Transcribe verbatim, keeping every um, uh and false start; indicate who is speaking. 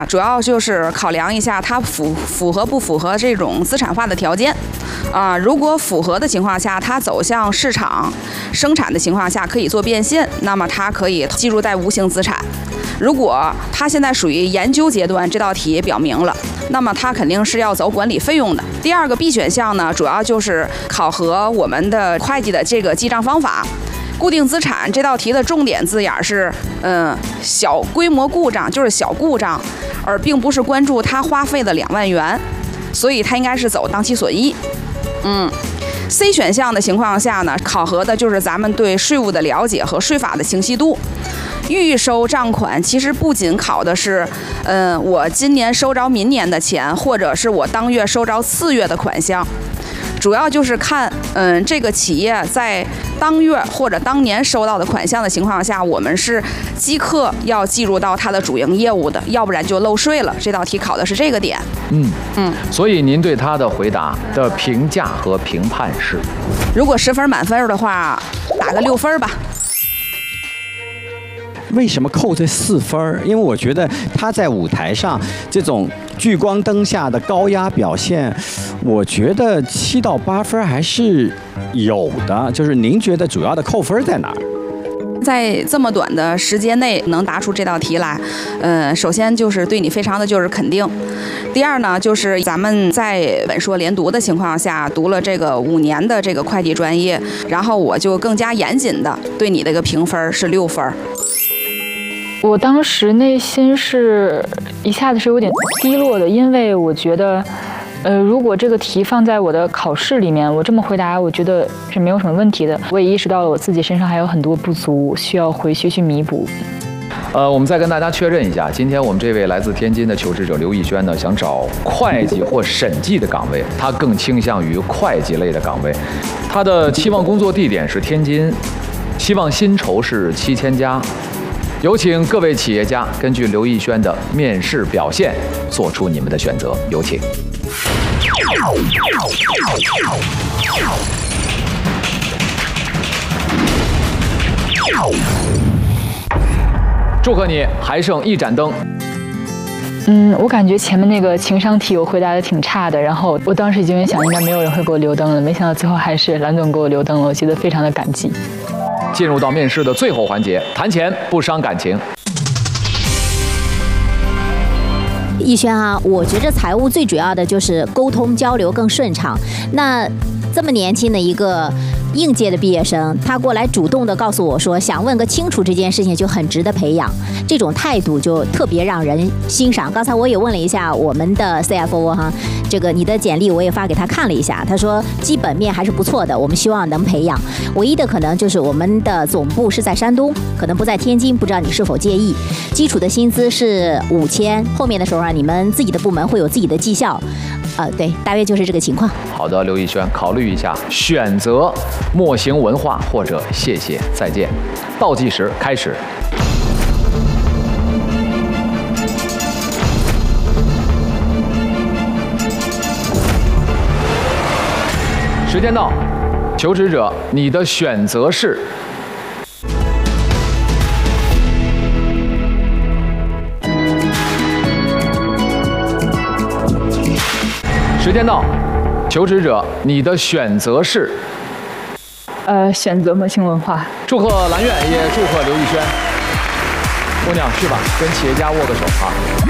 Speaker 1: 主要就是考量一下它符符合不符合这种资产化的条件，啊、呃，如果符合的情况下，它走向市场生产的情况下可以做变现，那么它可以计入在无形资产。如果它现在属于研究阶段，这道题表明了，那么它肯定是要走管理费用的。第二个 B 选项呢，主要就是考核我们的会计的这个记账方法。固定资产这道题的重点字眼是，嗯，小规模故障，就是小故障，而并不是关注它花费的两万元，所以它应该是走当期损益。嗯 ，C 选项的情况下呢，考核的就是咱们对税务的了解和税法的清晰度。预收账款其实不仅考的是，嗯，我今年收着明年的钱，或者是我当月收着次月的款项。主要就是看，嗯，这个企业在当月或者当年收到的款项的情况下，我们是即刻要计入到它的主营业务的，要不然就漏税了。这道题考的是这个点。
Speaker 2: 嗯
Speaker 1: 嗯，
Speaker 2: 所以您对他的回答的评价和评判是？
Speaker 1: 如果十分满分的话，打个六分吧。
Speaker 3: 为什么扣这四分？因为我觉得他在舞台上这种聚光灯下的高压表现，我觉得七到八分还是有的。就是您觉得主要的扣分在哪儿？
Speaker 1: 在这么短的时间内能答出这道题来，呃，首先就是对你非常的就是肯定。第二呢，就是咱们在本硕连读的情况下，读了这个五年的这个会计专业，然后我就更加严谨的对你这个评分是六分。
Speaker 4: 我当时内心是一下子是有点低落的，因为我觉得，呃，如果这个题放在我的考试里面，我这么回答，我觉得是没有什么问题的。我也意识到了我自己身上还有很多不足，需要回去去弥补。
Speaker 2: 呃，我们再跟大家确认一下，今天我们这位来自天津的求职者刘艺轩呢，想找会计或审计的岗位，他更倾向于会计类的岗位。他的期望工作地点是天津，期望薪酬是七千加。有请各位企业家根据刘艺轩的面试表现做出你们的选择，有请。祝贺你，还剩一盏灯。
Speaker 4: 嗯，我感觉前面那个情商题我回答的挺差的，然后我当时已经想应该没有人会给我留灯了，没想到最后还是蓝总给我留灯了，我觉得非常的感激。
Speaker 2: 进入到面试的最后环节，谈钱不伤感情。
Speaker 5: 艺轩啊，我觉着财务最主要的就是沟通交流更顺畅。那这么年轻的一个应届的毕业生，他过来主动的告诉我说想问个清楚，这件事情就很值得培养，这种态度就特别让人欣赏。刚才我也问了一下我们的 C F O 哈，这个你的简历我也发给他看了一下，他说基本面还是不错的，我们希望能培养。唯一的可能就是我们的总部是在山东，可能不在天津，不知道你是否介意。基础的薪资是五千，后面的时候啊，你们自己的部门会有自己的绩效，呃，对，大约就是这个情况。
Speaker 2: 好的，刘艺轩，考虑一下，选择莫行文化或者谢谢再见。倒计时开始。时间到，求职者，你的选择是？时间到，求职者，你的选择是？
Speaker 4: 呃，选择莫行文化。
Speaker 2: 祝贺蓝苑，也祝贺刘艺轩。姑娘，去吧，跟企业家握个手啊。